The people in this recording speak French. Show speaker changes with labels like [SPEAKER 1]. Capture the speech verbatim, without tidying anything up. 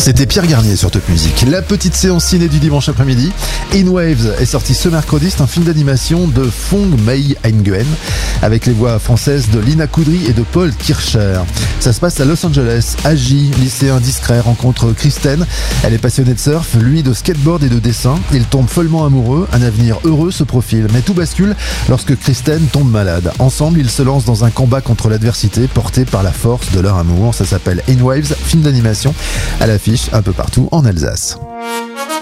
[SPEAKER 1] C'était Pierre Garnier sur Top Music. La petite séance ciné du dimanche après-midi. In Waves est sorti ce mercredi. C'est un film d'animation de Fong Mei Nguyen avec les voix françaises de Lina Coudry et de Paul Kircher. Ça se passe à Los Angeles. Agi, lycéen discret, rencontre Kristen. Elle est passionnée de surf, lui de skateboard et de dessin. Ils tombent follement amoureux. Un avenir heureux se profile. Mais tout bascule lorsque Kristen tombe malade. Ensemble, ils se lancent dans un combat contre l'adversité porté par la force de leur amour. Ça s'appelle In Waves, film d'animation à l'affiche un peu partout en Alsace.